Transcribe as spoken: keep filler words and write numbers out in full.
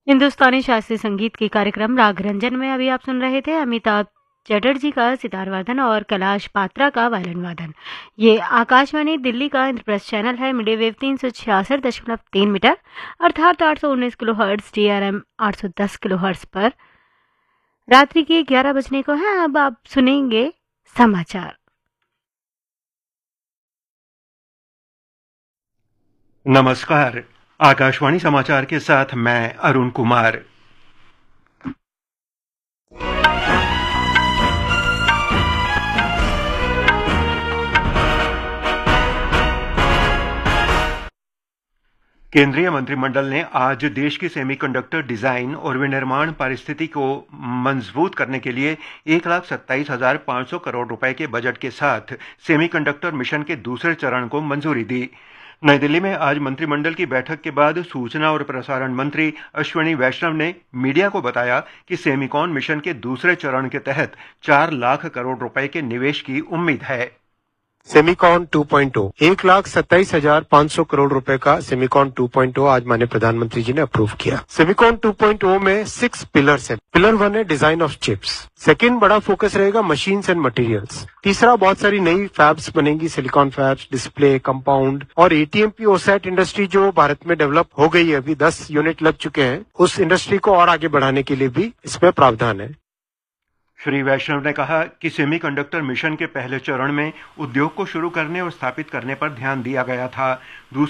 हिंदुस्तानी शास्त्रीय संगीत के कार्यक्रम राग रंजन में अभी आप सुन रहे थे अमिताभ चटर्जी का सितार वादन और कैलाश पात्रा का वायलिन वादन। ये आकाशवाणी दिल्ली का इंद्रप्रस्थ चैनल है। मीडिया वेव तीन सौ छियासठ दशमलव तीन मीटर अर्थात आठ सौ उन्नीस kilo hertz D R M आठ सौ दस किलो हर्ट्ज पर रात्रि के ग्यारह बजने को है। अब आप सुनेंगे समाचार। नमस्कार, आकाशवाणी समाचार के साथ मैं अरुण कुमार। केंद्रीय मंत्रिमंडल ने आज देश की सेमीकंडक्टर डिजाइन और विनिर्माण परिस्थिति को मजबूत करने के लिए एक लाख सत्ताईस हजार पाँच सौ करोड़ रुपए के बजट के साथ सेमीकंडक्टर मिशन के दूसरे चरण को मंजूरी दी। नई दिल्ली में आज मंत्रिमंडल की बैठक के बाद सूचना और प्रसारण मंत्री अश्विनी वैष्णव ने मीडिया को बताया कि सेमीकॉन मिशन के दूसरे चरण के तहत चार लाख करोड़ रुपए के निवेश की उम्मीद है। सेमीकॉन टू पॉइंट ओ एक लाख सत्ताईस हजार पाँच सौ करोड़ रुपए का सेमीकॉन टू पॉइंट ओ आज माननीय प्रधानमंत्री जी ने अप्रूव किया। सेमीकॉन टू पॉइंट ओ में सिक्स पिलर्स हैं। पिलर वन है डिजाइन ऑफ चिप्स, सेकंड बड़ा फोकस रहेगा मशीन्स एंड मटेरियल्स, तीसरा बहुत सारी नई फैब्स बनेंगी, सिलिकॉन फैब्स, डिस्प्ले, कंपाउंड और एटीएमपी ओसैट इंडस्ट्री जो भारत में डेवलप हो गई है, अभी दस यूनिट लग चुके हैं, उस इंडस्ट्री को और आगे बढ़ाने के लिए भी इसमें प्रावधान है। श्री वैष्णव ने कहा कि सेमीकंडक्टर मिशन के पहले चरण में उद्योग को शुरू करने और स्थापित करने पर ध्यान दिया गया था।